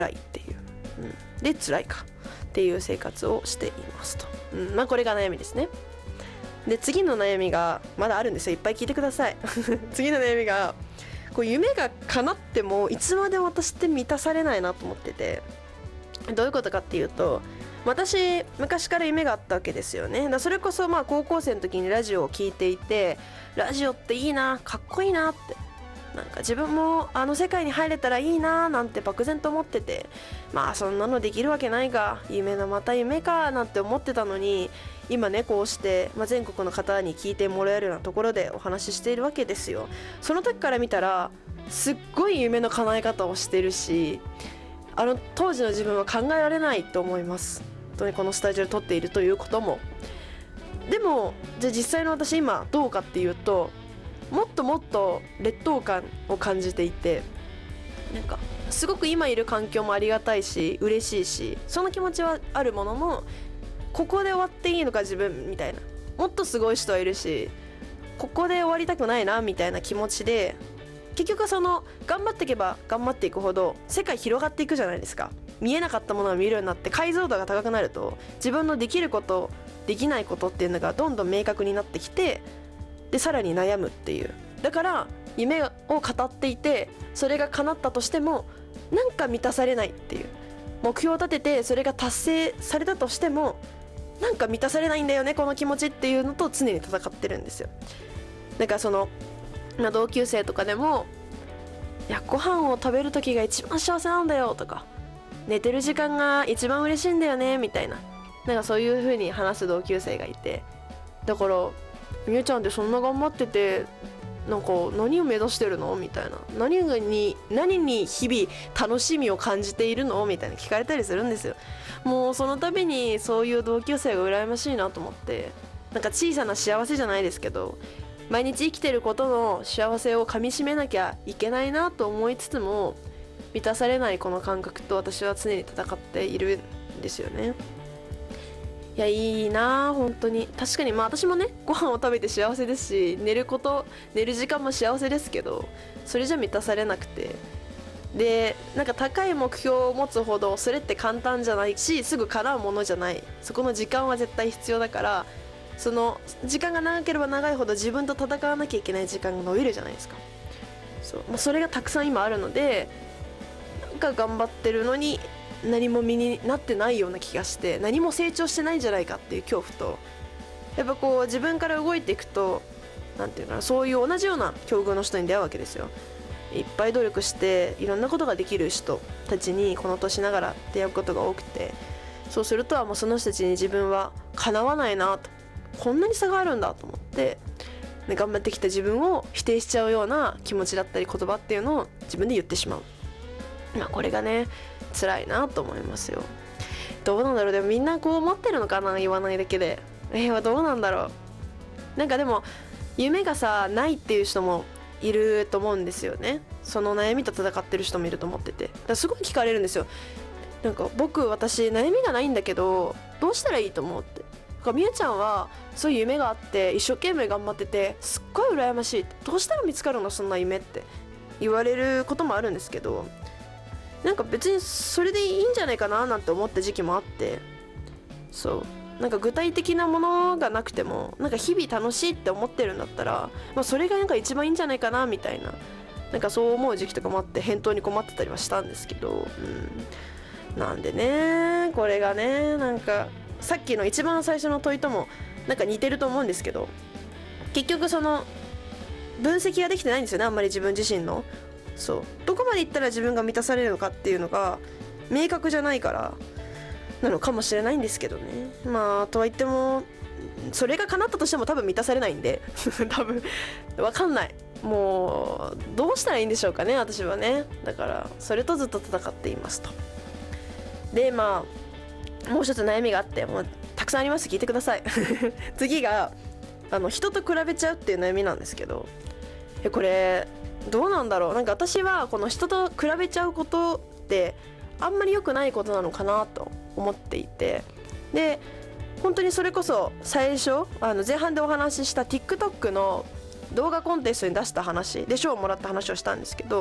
いっていう、で辛いかっていう生活をしていますと、まあこれが悩みですね。で次の悩みがまだあるんですよ。いっぱい聞いてください次の悩みがこう夢が叶ってもいつまでも私って満たされないなと思ってて、どういうことかっていうと、私昔から夢があったわけですよね。それこそまあ高校生の時にラジオを聞いていて、ラジオっていいな、かっこいいなって、なんか自分もあの世界に入れたらいいななんて漠然と思ってて、まあそんなのできるわけないが、夢のまた夢かなんて思ってたのに、今ねこうして、全国の方に聞いてもらえるようなところでお話ししているわけですよ。その時から見たらすっごい夢の叶え方をしてるし、当時の自分は考えられないと思います。本当にこのスタジオで撮っているということも。でもじゃあ実際の私今どうかっていうと、もっともっと劣等感を感じていて、なんかすごく今いる環境もありがたいし嬉しいし、その気持ちはあるものの、ここで終わっていいのか自分みたいな、もっとすごい人はいるしここで終わりたくないなみたいな気持ちで、結局その頑張っていけば頑張っていくほど世界広がっていくじゃないですか。見えなかったものが見えるようになって解像度が高くなると、自分のできることできないことっていうのがどんどん明確になってきて、でさらに悩むっていう。だから夢を語っていて、それが叶ったとしてもなんか満たされないっていう、目標を立ててそれが達成されたとしてもなんか満たされないんだよねこの気持ちっていうのと常に戦ってるんですよ。だからその、同級生とかでも、いやご飯を食べる時が一番幸せなんだよとか、寝てる時間が一番嬉しいんだよねみたいな、なんかそういう風に話す同級生がいて、だからみゆちゃんってそんな頑張ってて、なんか何を目指してるのみたいな、何に日々楽しみを感じているのみたいな聞かれたりするんですよ。もうその度にそういう同級生が羨ましいなと思って、なんか小さな幸せじゃないですけど、毎日生きてることの幸せをかみしめなきゃいけないなと思いつつも、満たされないこの感覚と私は常に戦っているんですよね。いやいいな本当に。確かに私もねご飯を食べて幸せですし、寝る時間も幸せですけど、それじゃ満たされなくて、でなんか高い目標を持つほどそれって簡単じゃないし、すぐ叶うものじゃない。そこの時間は絶対必要だから、その時間が長ければ長いほど自分と戦わなきゃいけない時間が伸びるじゃないですか。それがたくさん今あるので、なんか頑張ってるのに何も身になってないような気がして、何も成長してないんじゃないかっていう恐怖と、やっぱこう自分から動いていくと、なんていうかな、そういう同じような境遇の人に出会うわけですよ。いっぱい努力していろんなことができる人たちにこの年ながら出会うことが多くて、そうするともうその人たちに自分はかなわないなと、こんなに差があるんだと思って、頑張ってきた自分を否定しちゃうような気持ちだったり言葉っていうのを自分で言ってしまう。これがね辛いなと思いますよ。どうなんだろう。でもみんなこう思ってるのかな、言わないだけで。どうなんだろう。なんかでも夢がないっていう人もいると思うんですよね。その悩みと戦ってる人もいると思ってて、だからすごい聞かれるんですよ。なんか私悩みがないんだけどどうしたらいいと思うって。みゆちゃんはそういう夢があって一生懸命頑張っててすっごい羨ましい、どうしたら見つかるのそんな夢って言われることもあるんですけど、なんか別にそれでいいんじゃないかななんて思った時期もあって、なんか具体的なものがなくてもなんか日々楽しいって思ってるんだったら、それがなんか一番いいんじゃないかなみたいな、なんかそう思う時期とかもあって返答に困ってたりはしたんですけど、なんでねこれがね、なんかさっきの一番最初の問いともなんか似てると思うんですけど、結局その分析ができてないんですよね、あんまり自分自身の。どこまでいったら自分が満たされるのかっていうのが明確じゃないからなのかもしれないんですけどね。とは言ってもそれが叶ったとしても多分満たされないんで多分分かんない。もうどうしたらいいんでしょうかね、私はね。だからそれとずっと戦っていますと。でもう一つ悩みがあって、もうたくさんあります、聞いてください次が人と比べちゃうっていう悩みなんですけど、これどうなんだろう。なんか私はこの人と比べちゃうことってあんまり良くないことなのかなと思っていて、で本当にそれこそ最初前半でお話しした TikTok の動画コンテストに出した話で賞をもらった話をしたんですけど、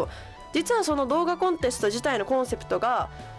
実はその動画コンテスト自体のコンセプトが